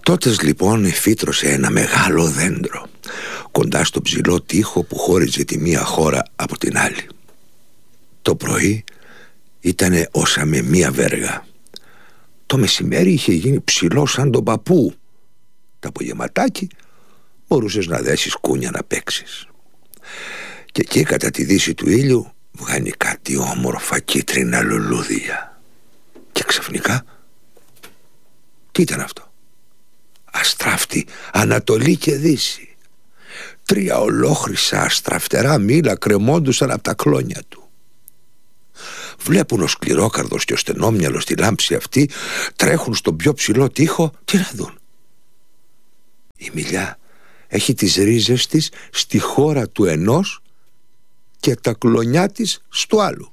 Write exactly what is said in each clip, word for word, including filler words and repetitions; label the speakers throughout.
Speaker 1: Τότες λοιπόν εφύτρωσε ένα μεγάλο δέντρο κοντά στο ψηλό τοίχο που χώριζε τη μία χώρα από την άλλη. Το πρωί ήτανε όσα με μία βέργα. Το μεσημέρι είχε γίνει ψηλό σαν τον παππού. Τα απογευματάκι μπορούσες να δέσεις κούνια να παίξεις. Και εκεί κατά τη δύση του ήλιου βγάνει κάτι όμορφα κίτρινα λουλούδια. Και ξαφνικά, τι ήταν αυτό? Αστράφτη Ανατολή και Δύση. Τρία ολόχρυσα αστραφτερά μήλα κρεμόντουσαν από τα κλόνια του. Βλέπουν ο Σκληρόκαρδος και ο Στενόμυαλος τη λάμψη αυτή, τρέχουν στον πιο ψηλό τοίχο. Τι να δουν? Η μιλιά έχει τις ρίζες της στη χώρα του ενός και τα κλονιά της στο άλλο.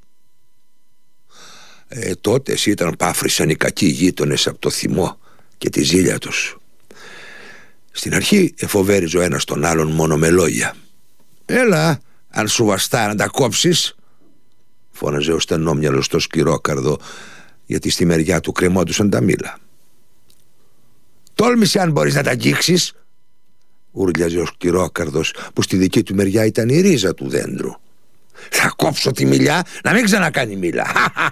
Speaker 1: Ε, τότες ήταν πάφρισαν οι κακοί γείτονες από το θυμό και τη ζήλια τους. Στην αρχή εφοβέριζε ο ένας τον άλλον μόνο με λόγια. «Έλα, αν σου βαστά να τα κόψεις», φώναζε ο Στενόμυαλος στο Σκληρόκαρδο, γιατί στη μεριά του κρεμόντουσαν τα μήλα. «Τόλμησε αν μπορείς να τα αγγίξεις», ούρλιαζε ο Σκληρόκαρδος, που στη δική του μεριά ήταν η ρίζα του δέντρου. «Θα κόψω τη μιλιά να μην ξανακάνει μήλα».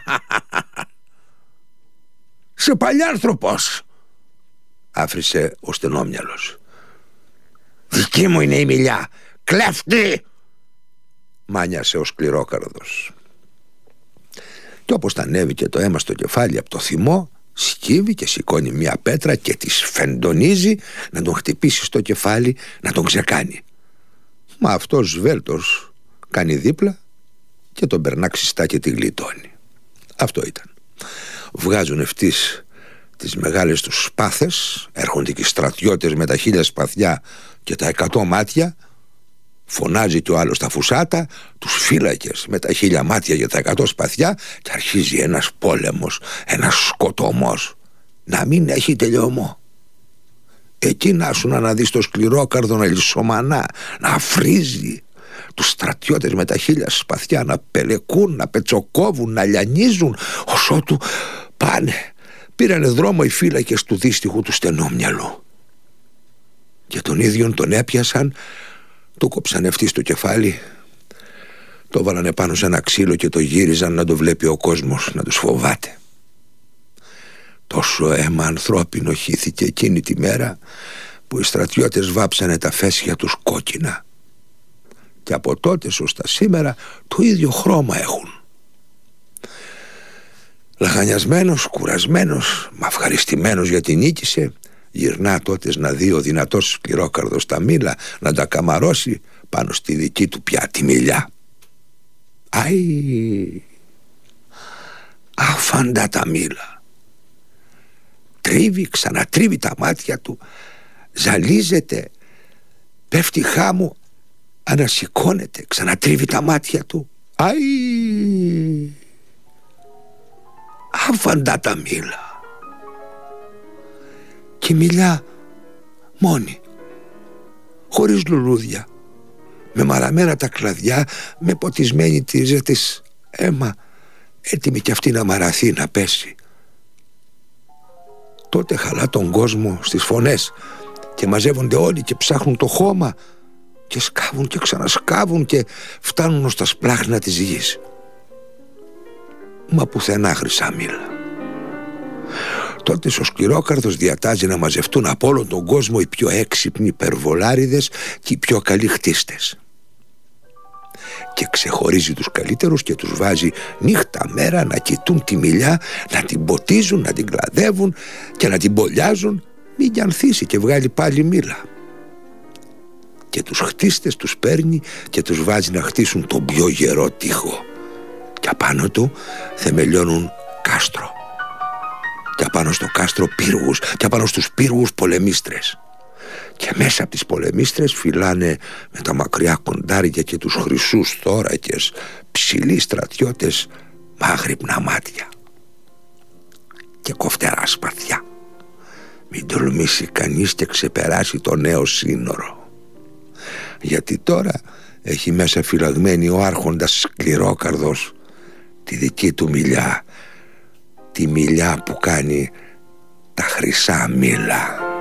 Speaker 1: «Σε παλιάνθρωπος», άφρισε ο Στενόμυαλος. «Δική μου είναι η μιλιά, κλέφτη», μάνιασε ο Σκληρόκαρδος. Και όπως τα ανέβηκε το αίμα στο κεφάλι από το θυμό, σκύβει και σηκώνει μια πέτρα και της φεντονίζει να τον χτυπήσει στο κεφάλι, να τον ξεκάνει. Μα αυτός σβέλτος κάνει δίπλα και τον περνά ξιστά και τη γλιτώνει. Αυτό ήταν. Βγάζουν ευτής τις μεγάλες τους σπάθες, έρχονται και οι στρατιώτες με τα χίλια σπαθιά και τα εκατό μάτια. Φωνάζει και ο άλλος τα φουσάτα, τους φύλακες με τα χίλια μάτια και τα εκατό σπαθιά, και αρχίζει ένας πόλεμος, ένας σκοτωμός, να μην έχει τελειωμό. Εκεί να σου να δεις το Σκληρόκαρδο να λυσομανά, να φρίζει, τους στρατιώτες με τα χίλια σπαθιά να πελεκούν, να πετσοκόβουν, να λιανίζουν, ωσότου πάνε. Πήρανε δρόμο οι φύλακες του δύστιχου του Στενόμυαλου. Και τον ίδιον τον έπιασαν, του κόψαν ευτή στο κεφάλι, το βάλανε πάνω σε ένα ξύλο και το γύριζαν να το βλέπει ο κόσμος, να τους φοβάται. Τόσο αίμα ανθρώπινο χύθηκε εκείνη τη μέρα που οι στρατιώτες βάψανε τα φέσια τους κόκκινα. Και από τότε ως τα σήμερα το ίδιο χρώμα έχουν. Λαχανιασμένος, κουρασμένος, μα ευχαριστημένος γιατί νίκησε, γυρνά τότε να δει ο δυνατός Σκληρόκαρδος τα μήλα, να τα καμαρώσει πάνω στη δική του πια τη μιλιά. Αϊ, άφαντα τα μήλα. Τρίβει, ξανατρίβει τα μάτια του, ζαλίζεται, πέφτει χάμου, ανασηκώνεται, ξανατρίβει τα μάτια του. Αϊ, άφαντα τα μήλα. Και η μιλιά μόνη, χωρίς λουλούδια, με μαραμένα τα κλαδιά, με ποτισμένη τη ρίζα της αίμα, έτοιμη κι αυτή να μαραθεί, να πέσει. Τότε χαλά τον κόσμο στις φωνές και μαζεύονται όλοι και ψάχνουν το χώμα και σκάβουν και ξανασκάβουν και φτάνουν ως τα σπλάχνα της γης. Μα πουθενά χρυσά μήλα. Τότε ο Σκληρόκαρδος διατάζει να μαζευτούν από όλον τον κόσμο οι πιο έξυπνοι υπερβολάριδες και οι πιο καλοί χτίστες. Και ξεχωρίζει τους καλύτερους και τους βάζει νύχτα μέρα να κοιτούν τη μιλιά, να την ποτίζουν, να την κλαδεύουν και να την μπολιάζουν, μην κι ανθίσει και βγάλει πάλι μήλα. Και τους χτίστες τους παίρνει και τους βάζει να χτίσουν τον πιο γερό τοίχο. Και απάνω του θεμελιώνουν κάστρο. Και απάνω στο κάστρο πύργους, και απάνω στους πύργους πολεμίστρες. Και μέσα από τις πολεμίστρες φυλάνε με τα μακριά κοντάρια και τους χρυσούς θώρακες ψηλοί στρατιώτες μάγρυπνα μάτια και κοφτερά σπαθιά. Μην τολμήσει κανείς και ξεπεράσει το νέο σύνορο, γιατί τώρα έχει μέσα φυλαγμένη ο άρχοντας Σκληρόκαρδος τη δική του μιλιά, τη μιλιά που κάνει τα χρυσά μήλα.